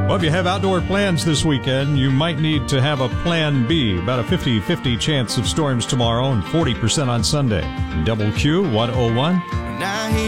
Well, if you have outdoor plans this weekend, you might need to have a plan B. About a 50-50 chance of storms tomorrow and 40% on Sunday. Double Q 101.